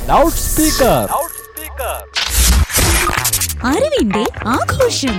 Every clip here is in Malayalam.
Loud speaker. അറിവിന്റെ ആഘോഷം.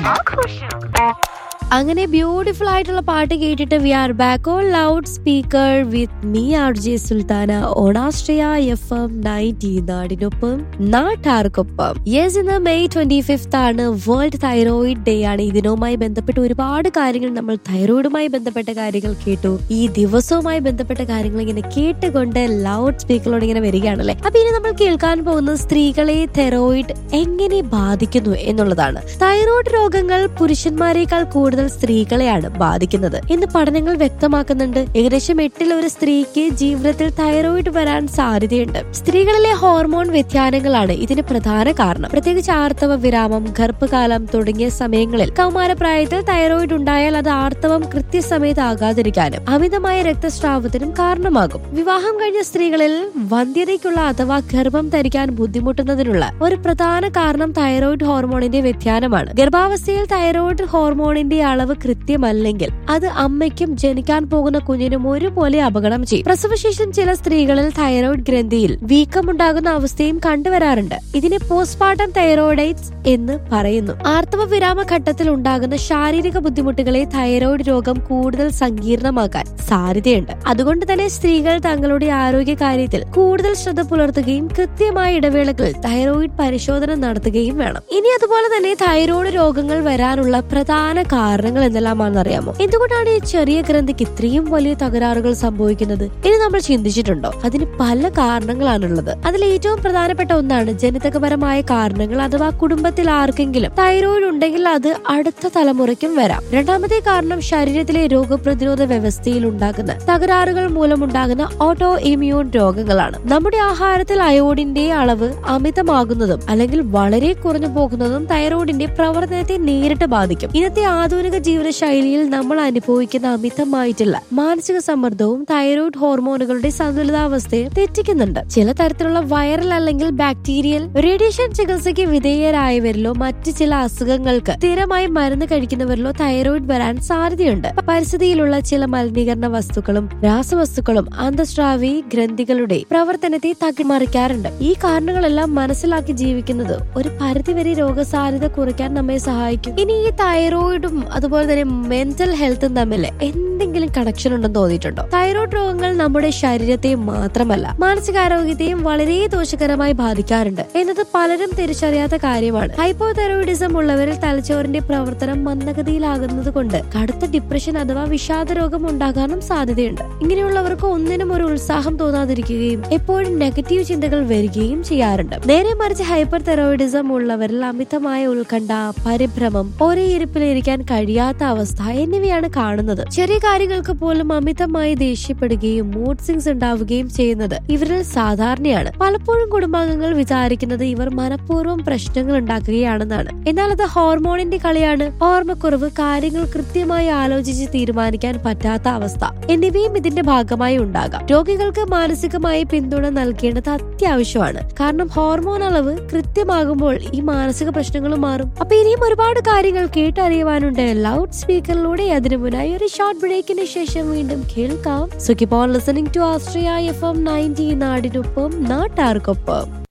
അങ്ങനെ ബ്യൂട്ടിഫുൾ ആയിട്ടുള്ള പാട്ട് കേട്ടിട്ട് V are back on loud speaker with me RJ Sultana on Austria FM 90 നാടിനൊപ്പം നാട്ടാർക്കൊപ്പം. യെസ്, ഇന്ന് May 25 ആണ്, വേൾഡ് തൈറോയിഡ് ഡേ ആണ്. ഇതിനുമായി ബന്ധപ്പെട്ട് ഒരുപാട് കാര്യങ്ങൾ നമ്മൾ തൈറോയിഡുമായി ബന്ധപ്പെട്ട കാര്യങ്ങൾ കേട്ടു. ഈ ദിവസവുമായി ബന്ധപ്പെട്ട കാര്യങ്ങൾ ഇങ്ങനെ കേട്ടുകൊണ്ട് ലൗഡ് സ്പീക്കറിലൂടെ ഇങ്ങനെ വരികയാണല്ലേ. അപ്പൊ ഇനി നമ്മൾ കേൾക്കാൻ പോകുന്നത് സ്ത്രീകളെ തൈറോയിഡ് എങ്ങനെ ബാധിക്കുന്നു എന്നുള്ളതാണ്. തൈറോയിഡ് രോഗങ്ങൾ പുരുഷന്മാരെക്കാൾ കൂടുതൽ സ്ത്രീകളെയാണ് ബാധിക്കുന്നത് എന്ന് പഠനങ്ങൾ വ്യക്തമാക്കുന്നുണ്ട്. ഏകദേശം 8 ഒരു സ്ത്രീക്ക് ജീവിതത്തിൽ തൈറോയിഡ് വരാൻ സാധ്യതയുണ്ട്. സ്ത്രീകളിലെ ഹോർമോൺ വ്യതിയാനങ്ങളാണ് ഇതിന് പ്രധാന കാരണം. പ്രത്യേകിച്ച് ആർത്തവ വിരാമം, ഗർഭകാലം തുടങ്ങിയ സമയങ്ങളിൽ കൗമാരപ്രായത്തിൽ തൈറോയിഡ് ഉണ്ടായാൽ അത് ആർത്തവം കൃത്യസമയത്ത് ആകാതിരിക്കാനും അമിതമായ രക്തസ്രാവത്തിനും കാരണമാകും. വിവാഹം കഴിഞ്ഞ സ്ത്രീകളിൽ വന്ധ്യതയ്ക്കുള്ള അഥവാ ഗർഭം ധരിക്കാൻ ബുദ്ധിമുട്ടുന്നതിനുള്ള ഒരു പ്രധാന കാരണം തൈറോയിഡ് ഹോർമോണിന്റെ വ്യതിയാനമാണ്. ഗർഭാവസ്ഥയിൽ തൈറോയിഡ് ഹോർമോണിന്റെ അളവ് കൃത്യമല്ലെങ്കിൽ അത് അമ്മയ്ക്കും ജനിക്കാൻ പോകുന്ന കുഞ്ഞിനും ഒരുപോലെ അപകടം ചെയ്യും. പ്രസവശേഷം ചില സ്ത്രീകളിൽ തൈറോയിഡ് ഗ്രന്ഥിയിൽ വീക്കമുണ്ടാകുന്ന അവസ്ഥയും കണ്ടുവരാറുണ്ട്. ഇതിനെ പോസ്റ്റ്മോർട്ടം തൈറോയിഡൈറ്റിസ് എന്ന് പറയുന്നു. ആർത്തവ വിരാമ ഘട്ടത്തിൽ ഉണ്ടാകുന്ന ശാരീരിക ബുദ്ധിമുട്ടുകളെ തൈറോയിഡ് രോഗം കൂടുതൽ സങ്കീർണമാക്കാൻ സാധ്യതയുണ്ട്. അതുകൊണ്ട് തന്നെ സ്ത്രീകൾ തങ്ങളുടെ ആരോഗ്യ കാര്യത്തിൽ കൂടുതൽ ശ്രദ്ധ പുലർത്തുകയും കൃത്യമായ ഇടവേളകളിൽ തൈറോയിഡ് പരിശോധന നടത്തുകയും വേണം. ഇനി അതുപോലെ തന്നെ തൈറോയിഡ് രോഗങ്ങൾ വരാനുള്ള പ്രധാന കാരണങ്ങൾ എന്തെല്ലാമാണെന്ന് അറിയാമോ? എന്തുകൊണ്ടാണ് ഈ ചെറിയ ഗ്രന്ഥിക്ക് ഇത്രയും വലിയ തകരാറുകൾ സംഭവിക്കുന്നത് എന്ന് നമ്മൾ ചിന്തിച്ചിട്ടുണ്ടോ? അതിന് പല കാരണങ്ങളാണുള്ളത്. അതിൽ ഏറ്റവും പ്രധാനപ്പെട്ട ഒന്നാണ് ജനിതകപരമായ കാരണങ്ങൾ, അഥവാ കുടുംബത്തിൽ ആർക്കെങ്കിലും തൈറോയിഡ് ഉണ്ടെങ്കിൽ അത് അടുത്ത തലമുറയ്ക്കും വരാം. രണ്ടാമത്തെ കാരണം ശരീരത്തിലെ രോഗപ്രതിരോധ വ്യവസ്ഥയിൽ ഉണ്ടാകുന്ന തകരാറുകൾ മൂലമുണ്ടാകുന്ന ഓട്ടോ ഇമ്മ്യൂൺ രോഗങ്ങളാണ്. നമ്മുടെ ആഹാരത്തിൽ അയോഡിന്റെ അളവ് അമിതമാകുന്നതും അല്ലെങ്കിൽ വളരെ കുറഞ്ഞു പോകുന്നതും തൈറോയിഡിന്റെ പ്രവർത്തനത്തെ നേരിട്ട് ബാധിക്കും. ഇന്നത്തെ ആധുനിക ജീവിതശൈലിയിൽ നമ്മൾ അനുഭവിക്കുന്ന അമിതമായിട്ടുള്ള മാനസിക സമ്മർദ്ദവും തൈറോയിഡ് ഹോർമോണുകളുടെ സന്തുലിതാവസ്ഥയെ തെറ്റിക്കുന്നുണ്ട്. ചില തരത്തിലുള്ള വൈറൽ അല്ലെങ്കിൽ ബാക്ടീരിയൽ റേഡിയേഷൻ ചികിത്സയ്ക്ക് വിധേയരായവരിലോ മറ്റ് ചില അസുഖങ്ങൾക്ക് സ്ഥിരമായി മരുന്ന് കഴിക്കുന്നവരിലോ തൈറോയിഡ് വരാൻ സാധ്യതയുണ്ട്. പരിസ്ഥിതിയിലുള്ള ചില മലിനീകരണ വസ്തുക്കളും രാസവസ്തുക്കളും അന്തസ്രാവി ഗ്രന്ഥികളുടെ പ്രവർത്തനത്തെ തകിമറിക്കാറുണ്ട്. ഈ കാരണങ്ങളെല്ലാം മനസ്സിലാക്കി ജീവിക്കുന്നത് ഒരു പരിധിവരെ രോഗസാധ്യത കുറയ്ക്കാൻ നമ്മെ സഹായിക്കും. ഇനി ഈ തൈറോയിഡും അതുപോലെ തന്നെ മെന്റൽ ഹെൽത്തും തമ്മിൽ എന്തെങ്കിലും കണക്ഷൻ ഉണ്ടെന്ന് തോന്നിയിട്ടുണ്ടോ? തൈറോയിഡ് രോഗങ്ങൾ നമ്മുടെ ശരീരത്തെ മാത്രമല്ല മാനസികാരോഗ്യത്തെയും വളരെ ദോഷകരമായി ബാധിക്കാറുണ്ട് എന്നത് പലരും തിരിച്ചറിയാത്ത കാര്യമാണ്. ഹൈപ്പോതൈറോയിഡിസം ഉള്ളവരിൽ തലച്ചോറിന്റെ പ്രവർത്തനം മന്ദഗതിയിലാകുന്നത് കൊണ്ട് കടുത്ത ഡിപ്രഷൻ അഥവാ വിഷാദ രോഗം ഉണ്ടാകാനും സാധ്യതയുണ്ട്. ഇങ്ങനെയുള്ളവർക്ക് ഒന്നിനും ഒരു ഉത്സാഹം തോന്നാതിരിക്കുകയും എപ്പോഴും നെഗറ്റീവ് ചിന്തകൾ വരികയും ചെയ്യാറുണ്ട്. നേരെ മറിച്ച് ഹൈപ്പർ തൈറോയിഡിസം ഉള്ളവരിൽ അമിതമായ ഉത്കണ്ഠ, പരിഭ്രമം, ഒരേ ഇരിപ്പിലിരിക്കാൻ കഴിയാത്ത അവസ്ഥ എന്നിവയാണ് കാണുന്നത്. ചെറിയ കാര്യങ്ങൾക്ക് പോലും അമിതമായി ദേഷ്യപ്പെടുകയും മൂഡ് സ്വിങ്സ് ഉണ്ടാവുകയും ചെയ്യുന്നത് ഇവരിൽ സാധാരണയാണ്. പലപ്പോഴും കുടുംബാംഗങ്ങൾ വിചാരിക്കുന്നത് ഇവർ മനഃപൂർവ്വം പ്രശ്നങ്ങൾ ഉണ്ടാക്കുകയാണെന്നാണ്. എന്നാൽ അത് ഹോർമോണിന്റെ കളിയാണ്. ഓർമ്മക്കുറവ്, കാര്യങ്ങൾ കൃത്യമായി ആലോചിച്ച് തീരുമാനിക്കാൻ പറ്റാത്ത അവസ്ഥ എന്നിവയും ഇതിന്റെ ഭാഗമായി ഉണ്ടാകാം. രോഗികൾക്ക് മാനസികമായി പിന്തുണ നൽകേണ്ടത് അത്യാവശ്യമാണ്. കാരണം ഹോർമോൺ അളവ് കൃത്യമാകുമ്പോൾ ഈ മാനസിക പ്രശ്നങ്ങൾ മാറും. അപ്പൊ ഇനിയും ഒരുപാട് കാര്യങ്ങൾ കേട്ടറിയുവാനുണ്ട് ലൗഡ് സ്പീക്കറിലൂടെ. അതിനു മുന്നായി ഒരു ഷോർട്ട് ബ്രേക്കിന് ശേഷം വീണ്ടും കേൾക്കാം. So keep on listening to Austria FM 90 നാടിനൊപ്പം നാട്ടാർക്കൊപ്പം.